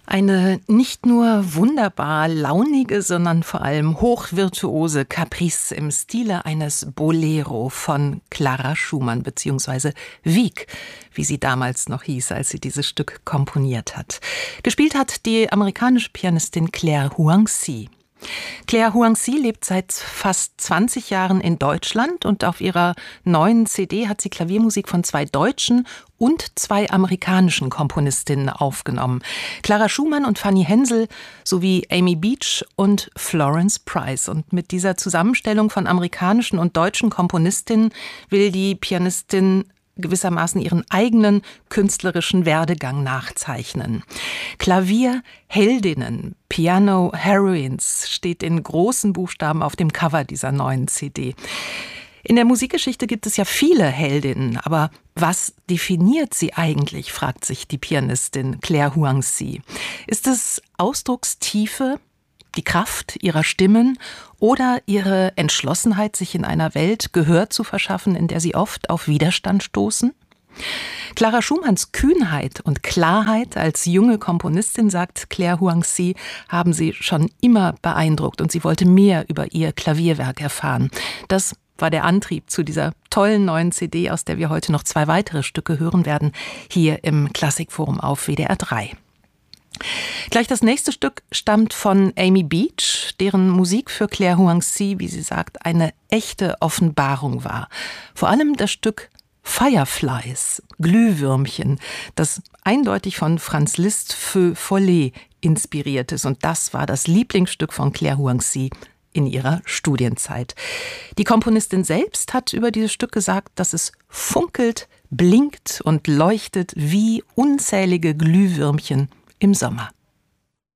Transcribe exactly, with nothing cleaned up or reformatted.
Eine nicht nur wunderbar launige, sondern vor allem hochvirtuose Caprice im Stile eines Bolero von Clara Schumann bzw. Wieck, wie sie damals noch hieß, als sie dieses Stück komponiert hat. Gespielt hat die amerikanische Pianistin Claire Huang-Si. Claire Huang-Si lebt seit fast zwanzig Jahren in Deutschland und auf ihrer neuen C D hat sie Klaviermusik von zwei deutschen und zwei amerikanischen Komponistinnen aufgenommen. Clara Schumann und Fanny Hensel sowie Amy Beach und Florence Price. Und mit dieser Zusammenstellung von amerikanischen und deutschen Komponistinnen will die Pianistin gewissermaßen ihren eigenen künstlerischen Werdegang nachzeichnen. Klavierheldinnen, Piano Heroines steht in großen Buchstaben auf dem Cover dieser neuen C D. In der Musikgeschichte gibt es ja viele Heldinnen, aber was definiert sie eigentlich, fragt sich die Pianistin Claire Huang-Si. Ist es Ausdruckstiefe, die Kraft ihrer Stimmen oder ihre Entschlossenheit, sich in einer Welt Gehör zu verschaffen, in der sie oft auf Widerstand stoßen? Clara Schumanns Kühnheit und Klarheit als junge Komponistin, sagt Claire Huang-Si, haben sie schon immer beeindruckt und sie wollte mehr über ihr Klavierwerk erfahren. Das war der Antrieb zu dieser tollen neuen C D, aus der wir heute noch zwei weitere Stücke hören werden, hier im Klassikforum auf W D R drei. Gleich das nächste Stück stammt von Amy Beach, deren Musik für Claire Huang-Si, wie sie sagt, eine echte Offenbarung war. Vor allem das Stück Fireflies, Glühwürmchen, das eindeutig von Franz Liszt Feu Follet inspiriert ist. Und das war das Lieblingsstück von Claire Huang-Si in ihrer Studienzeit. Die Komponistin selbst hat über dieses Stück gesagt, dass es funkelt, blinkt und leuchtet wie unzählige Glühwürmchen im Sommer.